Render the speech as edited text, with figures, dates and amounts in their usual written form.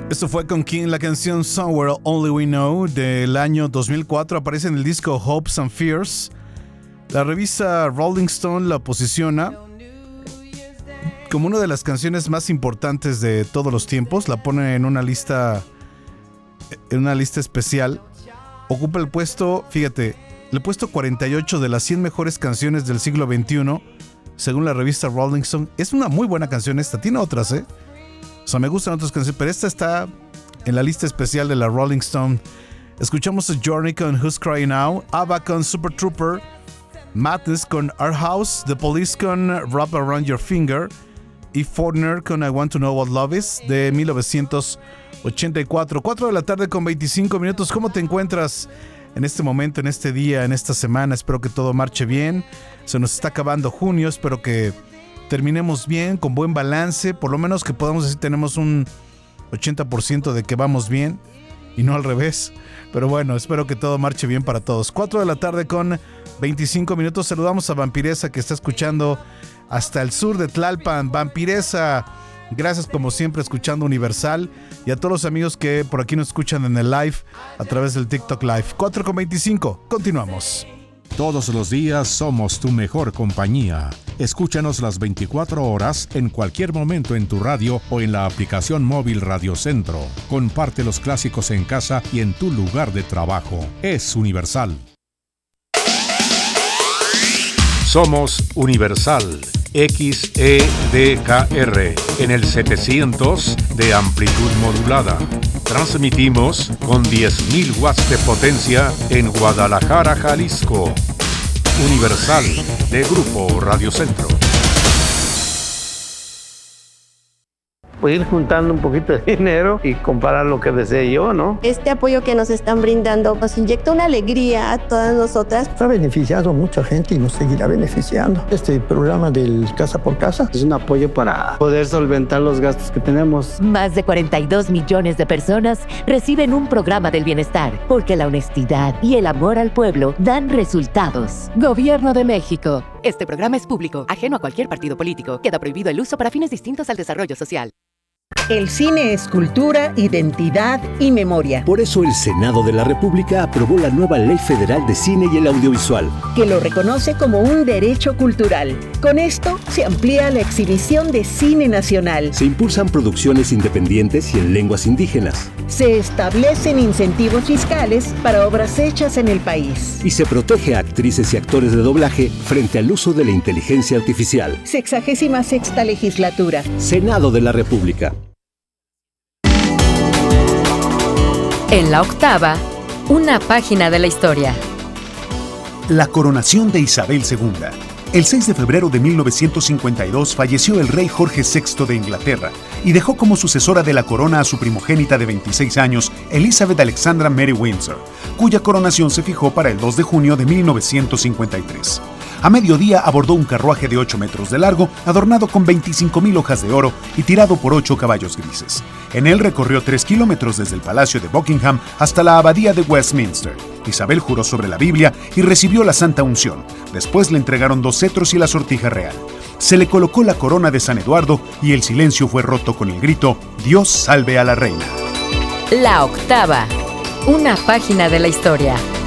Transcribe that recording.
Esto fue con King, la canción Somewhere Only We Know del año 2004. Aparece en el disco Hopes and Fears. La revista Rolling Stone la posiciona como una de las canciones más importantes de todos los tiempos. La pone en una lista especial. Ocupa el puesto, fíjate, el puesto 48 de las 100 mejores canciones del siglo XXI, según la revista Rolling Stone. Es una muy buena canción esta. Tiene otras, O sea, me gustan otras canciones, pero esta está en la lista especial de la Rolling Stone. Escuchamos a Journey con Who's Crying Now, ABBA con Super Trooper, Madness con Our House, The Police con Wrap Around Your Finger y Foreigner con I Want to Know What Love Is de 1984. 4 de la tarde con 25 minutos. ¿Cómo te encuentras en este momento, en este día, en esta semana? Espero que todo marche bien. Se nos está acabando junio. Espero que terminemos bien, con buen balance. Por lo menos que podamos decir tenemos un 80% de que vamos bien y no al revés. Pero bueno, espero que todo marche bien para todos. 4 de la tarde con 25 minutos. Saludamos a Vampiresa, que está escuchando hasta el sur de Tlalpan. Vampiresa, gracias como siempre escuchando Universal, y a todos los amigos que por aquí nos escuchan en el live a través del TikTok Live. 4 con 25, continuamos. Todos los días somos tu mejor compañía. Escúchanos las 24 horas en cualquier momento en tu radio o en la aplicación móvil Radio Centro. Comparte los clásicos en casa y en tu lugar de trabajo. Es Universal. Somos Universal XEDKR en el 700 de amplitud modulada. Transmitimos con 10.000 watts de potencia en Guadalajara, Jalisco. Universal, de Grupo Radio Centro. Pues ir juntando un poquito de dinero y comprar lo que desee yo, ¿no? Este apoyo que nos están brindando nos inyecta una alegría a todas nosotras. Ha beneficiado a mucha gente y nos seguirá beneficiando. Este programa del Casa por Casa es un apoyo para poder solventar los gastos que tenemos. Más de 42 millones de personas reciben un programa del bienestar, porque la honestidad y el amor al pueblo dan resultados. Gobierno de México. Este programa es público, ajeno a cualquier partido político. Queda prohibido el uso para fines distintos al desarrollo social. El cine es cultura, identidad y memoria. Por eso el Senado de la República aprobó la nueva Ley Federal de Cine y el Audiovisual, que lo reconoce como un derecho cultural. Con esto se amplía la exhibición de cine nacional. Se impulsan producciones independientes y en lenguas indígenas. Se establecen incentivos fiscales para obras hechas en el país. Y se protege a actrices y actores de doblaje frente al uso de la inteligencia artificial. 66ª legislatura. Senado de la República. En la octava, una página de la historia. La coronación de Isabel II. El 6 de febrero de 1952 falleció el rey Jorge VI de Inglaterra y dejó como sucesora de la corona a su primogénita de 26 años, Elizabeth Alexandra Mary Windsor, cuya coronación se fijó para el 2 de junio de 1953. A mediodía abordó un carruaje de 8 metros de largo, adornado con 25,000 hojas de oro y tirado por 8 caballos grises. En él recorrió 3 kilómetros desde el Palacio de Buckingham hasta la Abadía de Westminster. Isabel juró sobre la Biblia y recibió la Santa Unción. Después le entregaron 2 cetros y la sortija real. Se le colocó la corona de San Eduardo y el silencio fue roto con el grito: «Dios salve a la reina». La octava, una página de la historia.